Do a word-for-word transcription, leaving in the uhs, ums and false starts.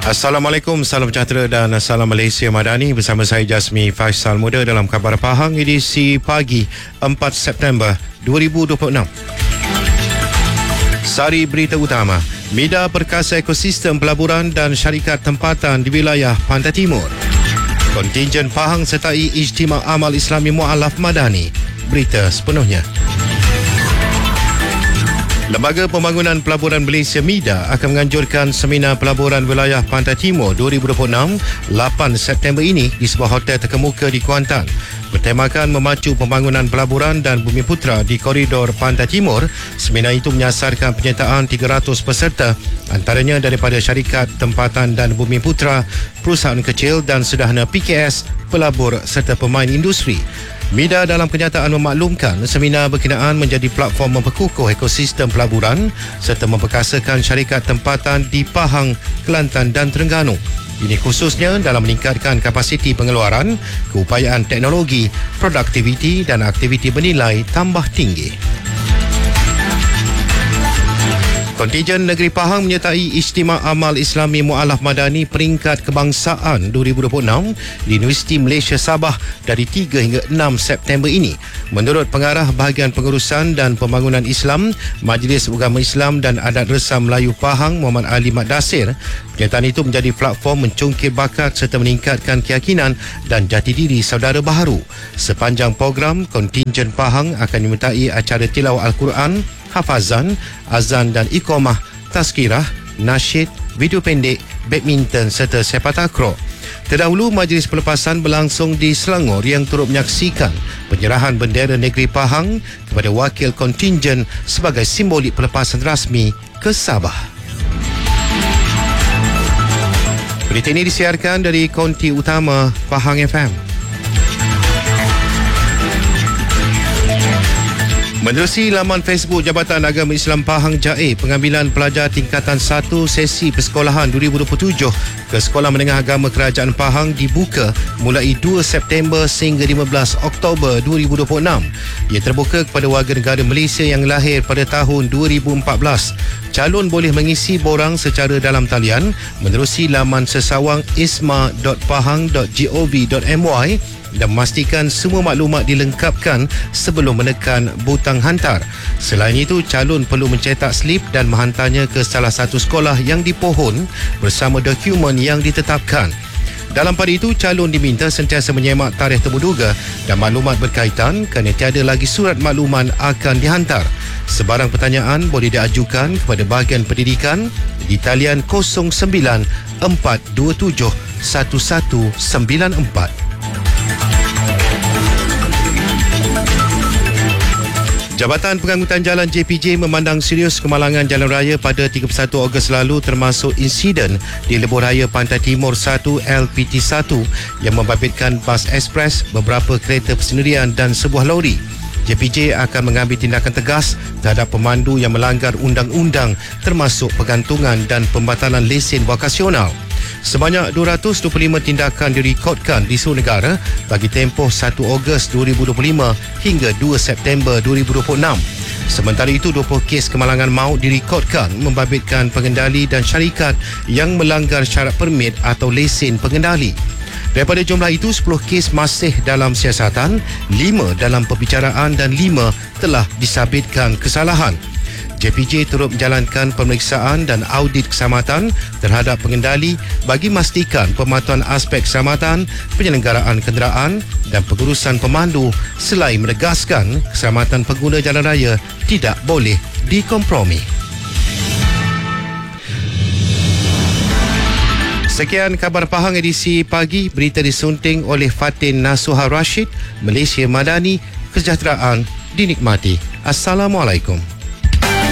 Assalamualaikum, salam sejahtera dan salam Malaysia Madani. Bersama saya Jasmi Faisal Muda dalam Khabar Pahang edisi pagi empat September dua ribu dua puluh enam. Sari berita utama, Mida perkasa ekosistem pelaburan dan syarikat tempatan di wilayah Pantai Timur. Kontingen Pahang sertai Ijtima Amal Islami Mu'alaf Madani. Berita sepenuhnya. Lembaga Pembangunan Pelaburan Malaysia Mida akan menganjurkan seminar pelaburan wilayah Pantai Timur dua ribu dua puluh enam lapan September ini di sebuah hotel terkemuka di Kuantan. Bertemakan memacu pembangunan pelaburan dan bumi putera di koridor Pantai Timur, seminar itu menyasarkan penyertaan tiga ratus peserta, antaranya daripada syarikat tempatan dan bumi putera, perusahaan kecil dan sederhana P K S, pelabur serta pemain industri. Mida dalam kenyataan memaklumkan seminar berkenaan menjadi platform memperkukuh ekosistem pelaburan serta memperkasakan syarikat tempatan di Pahang, Kelantan dan Terengganu. Ini khususnya dalam meningkatkan kapasiti pengeluaran, keupayaan teknologi, produktiviti dan aktiviti bernilai tambah tinggi. Kontingen Negeri Pahang menyertai Ijtima Amal Islami Mu'alaf Madani peringkat kebangsaan dua ribu dua puluh enam di Universiti Malaysia Sabah dari tiga hingga enam September ini. Menurut Pengarah Bahagian Pengurusan dan Pembangunan Islam, Majlis Agama Islam dan Adat Resam Melayu Pahang, Muhammad Ali Mat Dasir, penyertaan itu menjadi platform mencungkil bakat serta meningkatkan keyakinan dan jati diri saudara baharu. Sepanjang program, kontingen Pahang akan menyertai acara tilawah Al-Quran, hafazan, azan dan iqamah, tazkirah, nasyid, video pendek, badminton serta sepak takraw. Terdahulu, majlis pelepasan berlangsung di Selangor yang turut menyaksikan penyerahan bendera negeri Pahang kepada wakil kontingen sebagai simbolik pelepasan rasmi ke Sabah. Berita ini disiarkan dari konti utama Pahang F M. Menerusi laman Facebook Jabatan Agama Islam Pahang J A I, pengambilan pelajar tingkatan satu sesi persekolahan dua ribu dua puluh tujuh ke Sekolah Menengah Agama Kerajaan Pahang dibuka mulai dua September sehingga lima belas Oktober dua ribu dua puluh enam. Ia terbuka kepada warga negara Malaysia yang lahir pada tahun dua ribu empat belas. Calon boleh mengisi borang secara dalam talian menerusi laman sesawang isma dot pahang dot gov dot my dan memastikan semua maklumat dilengkapkan sebelum menekan butang hantar. Selain itu, calon perlu mencetak slip dan menghantarnya ke salah satu sekolah yang dipohon bersama dokumen yang ditetapkan. Dalam pada itu, calon diminta sentiasa menyemak tarikh temuduga dan maklumat berkaitan kerana tiada lagi surat makluman akan dihantar. Sebarang pertanyaan boleh diajukan kepada bahagian pendidikan di talian kosong sembilan empat dua tujuh satu satu sembilan empat. Jabatan Pengangkutan Jalan J P J memandang serius kemalangan jalan raya pada tiga puluh satu Ogos lalu, termasuk insiden di Lebuh Raya Pantai Timur satu L P T satu yang membabitkan bas ekspres, beberapa kereta persendirian dan sebuah lori. J P J akan mengambil tindakan tegas terhadap pemandu yang melanggar undang-undang termasuk pergantungan dan pembatalan lesen vokasional. Sebanyak dua ratus dua puluh lima tindakan direkodkan di seluruh negara bagi tempoh satu Ogos dua ribu dua puluh lima hingga dua September dua ribu dua puluh enam. Sementara itu, dua puluh kes kemalangan maut direkodkan membabitkan pengendali dan syarikat yang melanggar syarat permit atau lesen pengendali. Daripada jumlah itu, sepuluh kes masih dalam siasatan, lima dalam perbicaraan dan lima telah disabitkan kesalahan. J P J turut menjalankan pemeriksaan dan audit keselamatan terhadap pengendali bagi memastikan pematuhan aspek keselamatan, penyelenggaraan kenderaan dan pengurusan pemandu selain menegaskan keselamatan pengguna jalan raya tidak boleh dikompromi. Sekian Khabar Pahang edisi pagi. Berita disunting oleh Fatin Nasuha Rashid. Malaysia Madani, kesejahteraan dinikmati. Assalamualaikum.